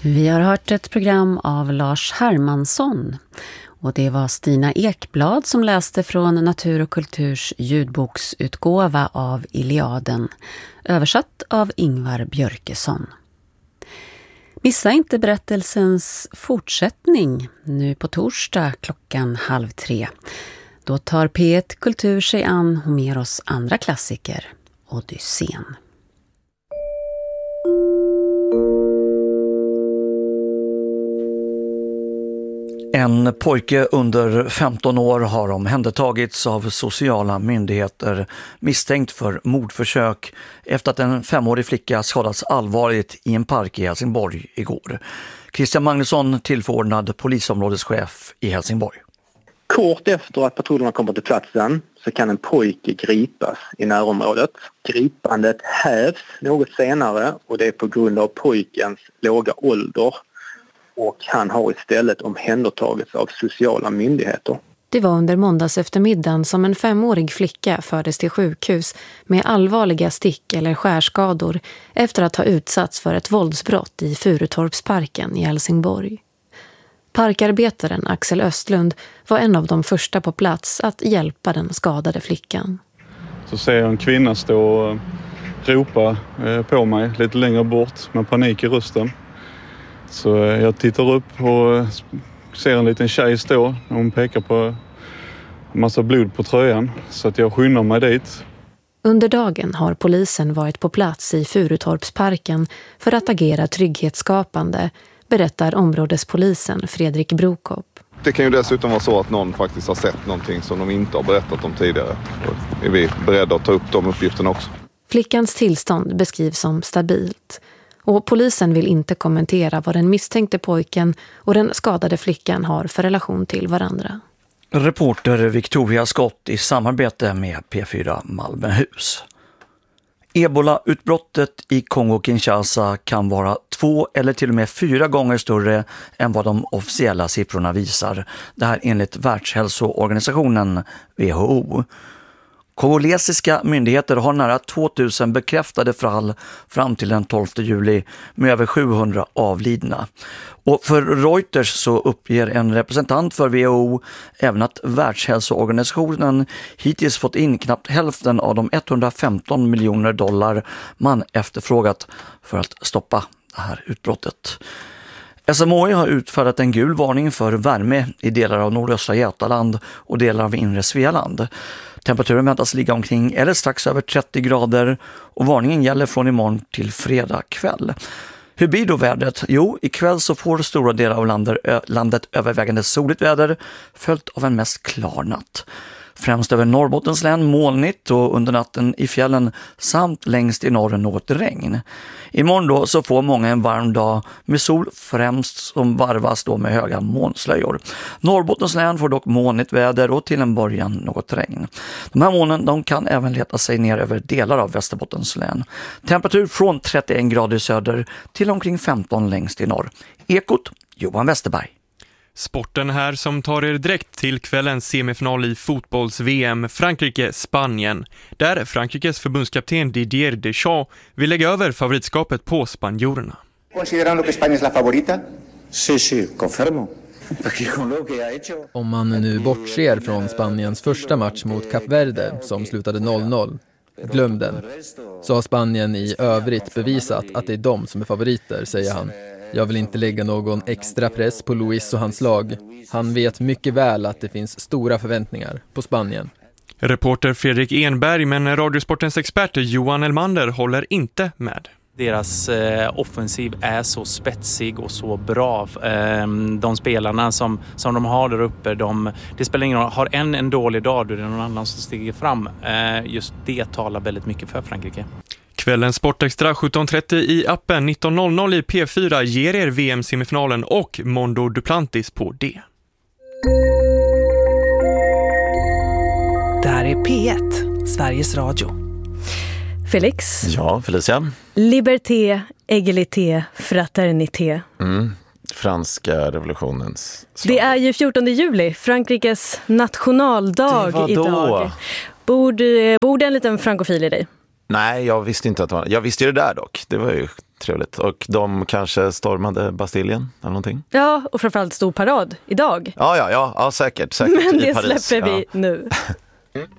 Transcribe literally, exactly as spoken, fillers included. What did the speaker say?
Vi har hört ett program av Lars Hermansson och det var Stina Ekblad som läste från Natur och kulturs ljudboksutgåva av Iliaden, översatt av Ingvar Björkesson. Missa inte berättelsens fortsättning nu på torsdag klockan halv tre. Då tar P ett Kultur sig an Homeros andra klassiker, Odysseen. En pojke under femton år har omhändertagits av sociala myndigheter misstänkt för mordförsök efter att en femårig flicka skadats allvarligt i en park i Helsingborg igår. Christian Magnusson, tillförordnad polisområdeschef i Helsingborg. Kort efter att patrullerna kommer till platsen så kan en pojke gripas i närområdet. Gripandet hävs något senare och det är på grund av pojkens låga ålder. Och han har istället omhändertagits av sociala myndigheter. Det var under måndags eftermiddagen som en femårig flicka fördes till sjukhus med allvarliga stick- eller skärskador efter att ha utsatts för ett våldsbrott i Furutorpsparken i Helsingborg. Parkarbetaren Axel Östlund var en av de första på plats att hjälpa den skadade flickan. Så ser jag en kvinna stå och ropa på mig lite längre bort med panik i rösten. Så jag tittar upp och ser en liten tjej stå. Hon pekar på en massa blod på tröjan så att jag skyndar mig dit. Under dagen har polisen varit på plats i Furutorpsparken för att agera trygghetsskapande, berättar områdespolisen Fredrik Brokopp. Det kan ju dessutom vara så att någon faktiskt har sett någonting som de inte har berättat om tidigare. Och är vi beredda att ta upp de uppgifterna också. Flickans tillstånd beskrivs som stabilt. Och polisen vill inte kommentera vad den misstänkte pojken och den skadade flickan har för relation till varandra. Reporter Victoria Skott i samarbete med P fyra Malmöhus. Ebola-utbrottet i Kongo-Kinshasa kan vara två eller till och med fyra gånger större än vad de officiella siffrorna visar. Det här enligt Världshälsoorganisationen W H O. Kongolesiska myndigheter har nära tvåtusen bekräftade fall fram till den tolfte juli med över sjuhundra avlidna. Och för Reuters så uppger en representant för W H O även att Världshälsoorganisationen hittills fått in knappt hälften av de etthundrafemton miljoner dollar man efterfrågat för att stoppa det här utbrottet. S M H I har utfärdat en gul varning för värme i delar av nordöstra Götaland och delar av inre Svealand. Temperaturen väntas ligga omkring eller strax över trettio grader och varningen gäller från imorgon till fredag kväll. Hur blir då vädret? Jo, ikväll så får stora delar av landet, landet övervägande soligt väder följt av en mest klar natt. Främst över Norrbottens län molnigt och under natten i fjällen samt längst i norr något regn. Imorgon då så får många en varm dag med sol främst som varvas då med höga molnslöjor. Norrbottens län får dock molnigt väder och till en början något regn. De här molnen de kan även leta sig ner över delar av Västerbottens län. Temperatur från trettioen grader i söder till omkring femton längst i norr. Ekot, Johan Westerberg. Sporten här som tar er direkt till kvällens semifinal i fotbolls-V M Frankrike-Spanien. Där Frankrikes förbundskapten Didier Deschamps vill lägga över favoritskapet på spanjorerna. Considerando que España es la favorita? Sí, sí, confirmo. Om man nu bortser från Spaniens första match mot Kap Verde som slutade noll noll, glöm den. Så har Spanien i övrigt bevisat att det är de som är favoriter, säger han. Jag vill inte lägga någon extra press på Luis och hans lag. Han vet mycket väl att det finns stora förväntningar på Spanien. Reporter Fredrik Enberg, men Radiosportens expert Johan Elmander håller inte med. Deras eh, offensiv är så spetsig och så bra. Eh, de spelarna som, som de har där uppe, de, det spelar ingen roll. Har en en dålig dag, då är det någon annan som stiger fram. Eh, just det talar väldigt mycket för Frankrike. Kvällens Sportextra sjutton trettio i appen, nitton noll noll i P fyra ger er V M-semifinalen och Mondo Duplantis på D. Där är P ett, Sveriges Radio. Felix. Ja, Felicia. Liberté, égalité, fraternité. Mm. Franska revolutionens slag. Det är ju fjortonde juli, Frankrikes nationaldag det var idag. Då. Borde, borde en liten frankofil i dig? Nej, jag visste inte att det var... Jag visste ju det där dock. Det var ju trevligt. Och de kanske stormade Bastiljen eller någonting? Ja, och framförallt stor parad idag. Ja, ja, ja, ja säkert, säkert. Men i det Paris. släpper vi ja. nu.